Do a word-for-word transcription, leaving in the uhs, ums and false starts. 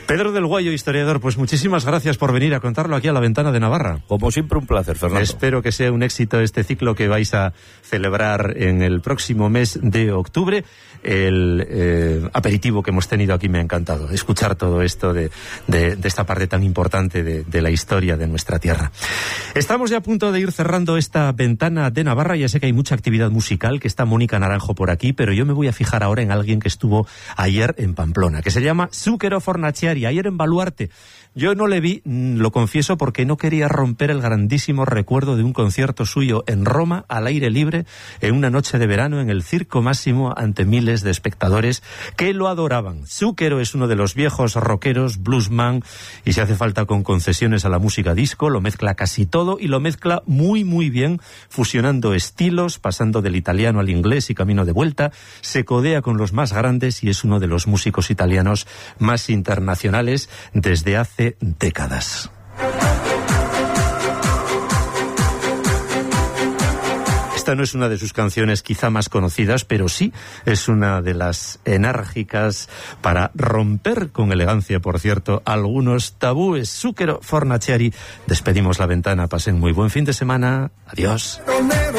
Pedro del Guayo, historiador, pues muchísimas gracias por venir a contarlo aquí a La Ventana de Navarra. Como siempre, un placer, Fernando. Espero que sea un éxito este ciclo que vais a celebrar en el próximo mes de octubre. El eh, aperitivo que hemos tenido aquí me ha encantado, escuchar todo esto de, de, de esta parte tan importante de, de la historia de nuestra tierra. Estamos ya a punto de ir cerrando esta Ventana de Navarra. Ya sé que hay mucha actividad musical, que está Mónica Naranjo por aquí, pero yo me voy a fijar ahora en alguien que estuvo ayer en Pamplona, que se llama Zúquero Fornaciari, ayer en Baluarte. Yo no le vi, lo confieso, porque no quería romper el grandísimo recuerdo de un concierto suyo en Roma, al aire libre, en una noche de verano, en el Circo Máximo, ante miles de espectadores que lo adoraban. Zúquero es uno de los viejos rockeros, bluesman, y si hace falta con concesiones a la música disco, lo mezcla casi todo y lo mezcla muy muy bien, fusionando estilos, pasando del italiano al inglés y camino de vuelta, se codea con los más grandes y es uno de los músicos italianos más internacionales desde hace décadas. Esta no es una de sus canciones quizá más conocidas, pero sí es una de las enérgicas para romper con elegancia, por cierto, algunos tabúes. Zúquero Fornaciari. Despedimos La Ventana. Pasen muy buen fin de semana. Adiós.